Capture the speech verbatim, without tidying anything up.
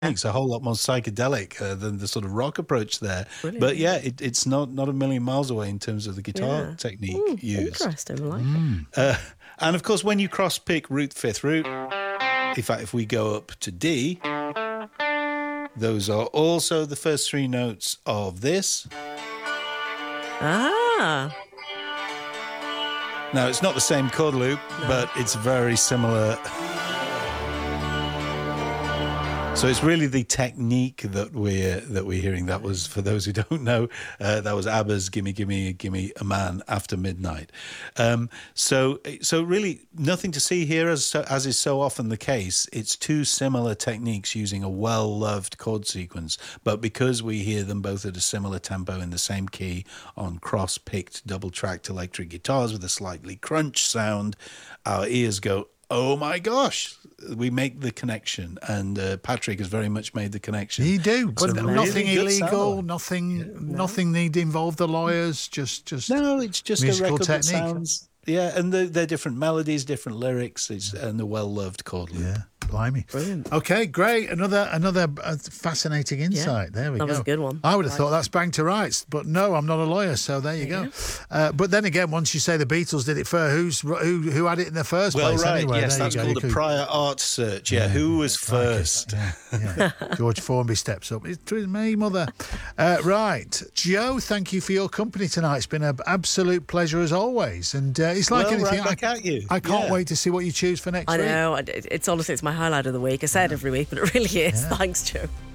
It's a whole lot more psychedelic uh, than the sort of rock approach there. Brilliant. But yeah, it, it's not, not a million miles away in terms of the guitar Yeah. technique Ooh, used. interesting, I like Mm. Uh, and of course, when you cross pick root, fifth root, in fact, if we go up to D, those are also the first three notes of this. Ah. Now, it's not the same chord loop, No. but it's very similar. So it's really the technique that we're that we're hearing. That was, for those who don't know, uh, that was ABBA's "Gimme, Gimme, Gimme a Man After Midnight." Um, so, so really nothing to see here, as as is so often the case. It's two similar techniques using a well-loved chord sequence, but because we hear them both at a similar tempo in the same key on cross-picked, double-tracked electric guitars with a slightly crunch sound, our ears go, "Oh my gosh!" We make the connection, and uh, Patrick has very much made the connection. You do, but It's a nothing really good illegal, sound. nothing, Yeah. nothing need to involve the lawyers. Just, just No, it's just a musical record that technique. sounds. Yeah, and the, they're different melodies, different lyrics, it's, and the well-loved chord loop. Yeah, blimey. Brilliant. Okay, great. Another another uh, fascinating insight. There we that go. was a good one. I would have Right. thought that's bang to rights, but no, I'm not a lawyer, so there you There go. you Uh, but then again, once you say the Beatles did it first, who's who who had it in the first Well, place? right, anyway? yes, There that's you go. called You a could- prior art search. Yeah, who was first? Yeah, yeah. George Formby steps up. It's me, mother. Uh, right, Joe, thank you for your company tonight. It's been an absolute pleasure as always, and uh, it's like Well, anything. right back I, at you. I can't Yeah. wait to see what you choose for next I week. know. I- It's honestly, it's my highlight of the week. I say it every week, but it really is. Yeah. Thanks, Joe.